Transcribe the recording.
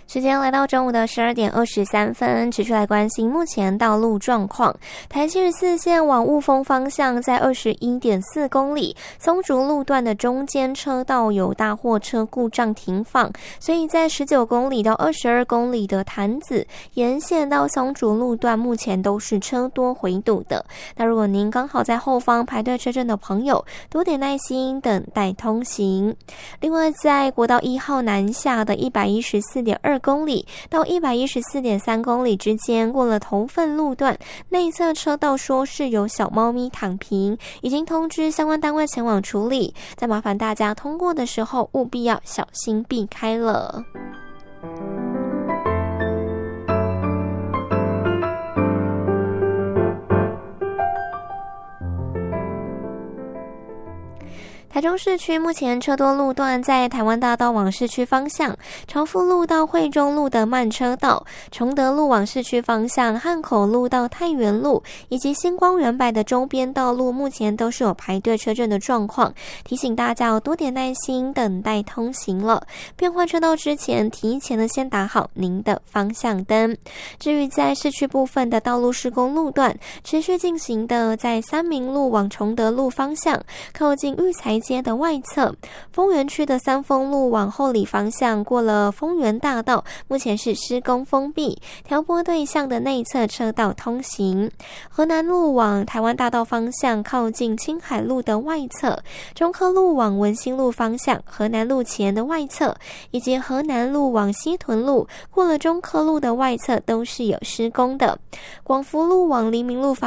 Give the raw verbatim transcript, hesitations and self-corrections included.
时间来到中午的十二点二十三分，持续来关心目前道路状况。台七十四线往雾峰方向，在二十一点四公里松竹路段的中间车道有大货车故障停放，所以在十九公里到二十二公里的潭子沿线到松竹路段，目前都是车多回堵的。那如果您刚好在后方排队车阵的朋友，多点耐心等待通行。另外，在国道一号南下的一百一十四点二公里到一百一十四点三公里之间，过了头份路段，内侧车道说是有小猫咪躺平，已经通知相关单位前往处理。再麻烦大家通过的时候，务必要小心避开了。台中市区目前车多路段在台湾大道往市区方向，朝福路到惠中路的慢车道，崇德路往市区方向，汉口路到太原路以及星光园柏的周边道路，目前都是有排队车阵的状况，提醒大家要多点耐心等待通行了。变换车道之前，提前的先打好您的方向灯。至于在市区部分的道路施工路段，持续进行的在三民路往崇德路方向，靠近育才街的外侧，丰原区的三丰路往后里方向，过了丰原大道，目前是施工封闭，调拨对向的内侧车道通行。河南路往台湾大道方向，靠近青海路的外侧，中科路往文心路方向，河南路前的外侧，以及河南路往西屯路，过了中科路的外侧都是有施工的。广福路往黎明路方